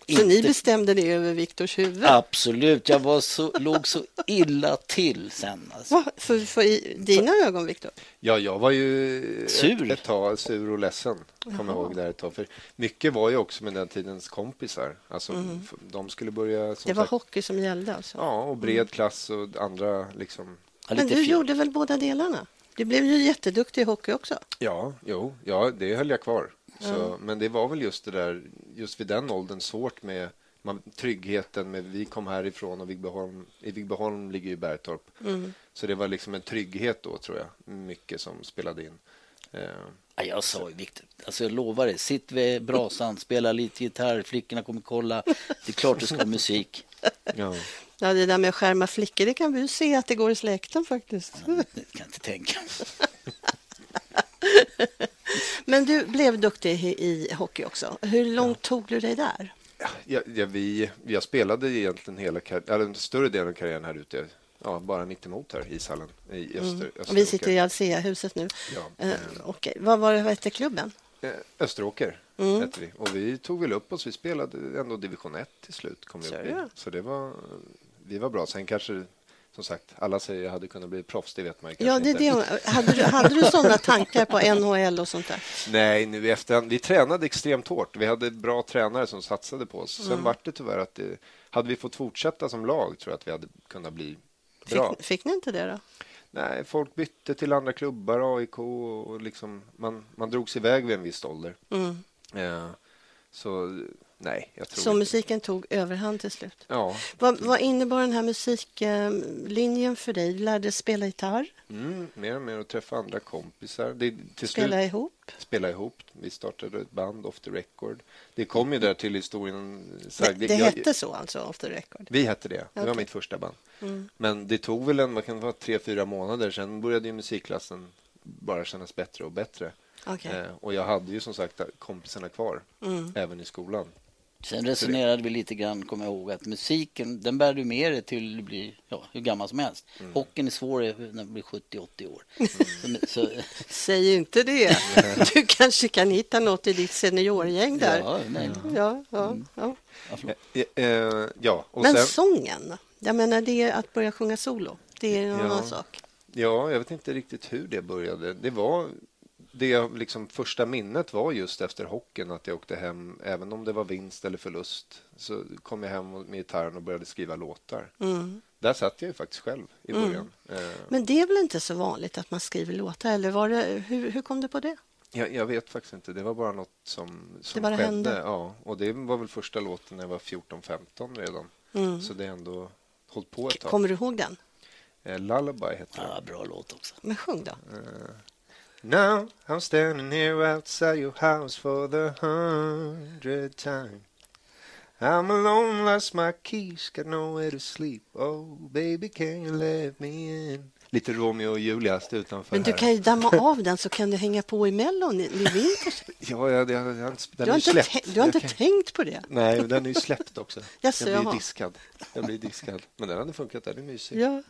Så ni bestämde det över Viktors huvud? Absolut, jag låg så illa till sen. Alltså. För i dina ögon, Viktor? Ja, jag var ju Sur. ett tag sur och ledsen, kommer jag ihåg där ett tag. För mycket var ju också med den tidens kompisar. Alltså, de skulle börja... Det var hockey som gällde alltså? Ja, och bred klass och andra liksom... Men du gjorde väl båda delarna? Du blev ju jätteduktig i hockey också. Ja, det höll jag kvar. Så, men det var väl just det där, just vid den åldern svårt med tryggheten med vi kom härifrån och Vigbyholm ligger ju i Bergtorp. Så det var liksom en trygghet då, tror jag, mycket som spelade in. Ja, jag sa ju Viktor, alltså jag lovar dig, sitt vid brasan, spela lite gitarr, flickorna kommer kolla, det är klart du ska ha musik. Ja, det där med att skärma flickor, det kan vi ju se att det går i släkten faktiskt. Ja, det kan jag inte tänka. Men du blev duktig i hockey också. Hur långt tog du dig där? Jag spelade egentligen en större del av karriären här ute. Ja, bara mitt emot här, ishallen i Österåker. Vi sitter i Alsea-huset nu. Ja, okej. Vad hette klubben? Österåker hette vi. Och vi tog väl upp oss. Vi spelade ändå division 1 till slut. Så vi var bra. Sen kanske, som sagt, alla säger jag hade kunnat bli proffs, det vet man kanske inte. Hade du sådana tankar på NHL och sånt där? Nej, nu i efterhand. Vi tränade extremt hårt. Vi hade bra tränare som satsade på oss. Sen var det tyvärr att hade vi fått fortsätta som lag, tror jag att vi hade kunnat bli bra. Fick ni inte det då? Nej, folk bytte till andra klubbar, AIK, och liksom, man drogs iväg vid en viss ålder. Så nej, jag tror så inte. Musiken tog överhand till slut? Ja. Vad innebar den här musiklinjen för dig? Du lärde spela gitarr? Mer och mer att träffa andra kompisar. Spela ihop. Vi startade ett band, Off the Record. Det kom ju där till historien. Det hette så alltså, Off the Record? Vi hette det. Det var mitt första band. Men det tog väl 3-4 månader. Sen började ju musikklassen bara kännas bättre och bättre. Okay. Och jag hade ju som sagt kompisarna kvar, även i skolan. Sen resonerade vi lite grann, kommer jag ihåg, att musiken, den bär du med dig till du blir hur gammal som helst. Hockeyn är svår när du blir 70-80 år. Säg inte det. Du kanske kan hitta något i ditt seniorgäng där. Och men sen, sången, jag menar det är att börja sjunga solo. Det är en annan sak. Ja, jag vet inte riktigt hur det började. Första minnet var just efter hockeyn, att jag åkte hem, även om det var vinst eller förlust, så kom jag hem med gitarren och började skriva låtar. Där satt jag ju faktiskt själv i början. Men det är väl inte så vanligt att man skriver låtar, eller var det, hur kom det på det? Jag vet faktiskt inte, det var bara något som det bara skedde. Hände. Ja, och det var väl första låten när jag var 14-15 redan. Så det är ändå hållit på ett tag. Kommer du ihåg den? Lullaby heter det. Ja, bra låt också. Men sjung då. Now I'm standing here outside your house for the 100th time. I'm alone, lost my keys, got nowhere to sleep. Oh baby, can you let me in? Lite Romeo och Julia utanför. Men du kan ju damma av den, så kan du hänga på i Mellon i vinter. Du har inte tänkt på det? Nej, den är ju släppt också. Den blir diskad. Men den hade funkat, den är mysig. Ja.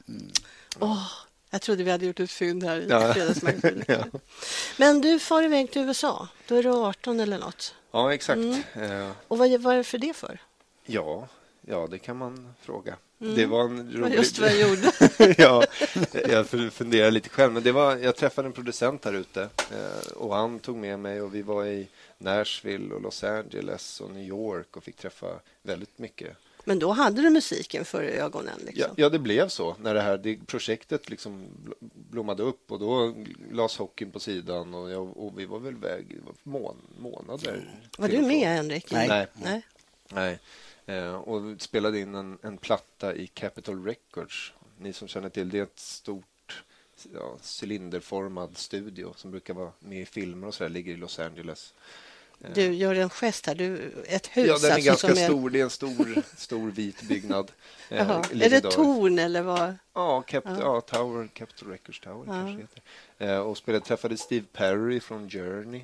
Jag trodde vi hade gjort ett fynd här i fredagsmagasinet. Ja. Men du far iväg till USA. Då är du 18 eller något. Ja, exakt. Och vad är för det för? Ja, det kan man fråga. Det var en rolig... Just vad jag gjorde. Jag funderar lite själv. Men jag träffade en producent här ute. Och han tog med mig, och vi var i Nashville och Los Angeles och New York och fick träffa väldigt mycket. Men då hade du musiken för ögonen? Liksom. Ja, det blev så. När det projektet liksom blommade upp, och då lades hockeyn på sidan, och vi var väl väg månader. Var du med, Henrik? Nej. Och spelade in en platta i Capitol Records. Ni som känner till det, är ett stort cylinderformad studio som brukar vara med i filmer och så där, ligger i Los Angeles. Du gör en gest här, ett hus. Ja, den är alltså, ganska stor. Det är en stor vit byggnad. Är det torn eller vad? Ja, Capitol Records Tower kanske heter. Och träffade Steve Perry från Journey.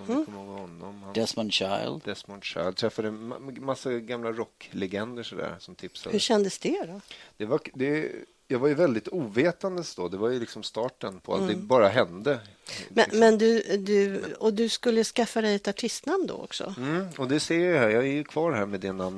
Desmond Child. Träffade en massa gamla rocklegender sådär som tipsade. Hur kändes det då? Jag var ju väldigt ovetandes då. Det var ju liksom starten på allt. Det bara hände. Men du skulle skaffa dig ett artistnamn då också? Och det ser jag här. Jag är ju kvar här med det namnet.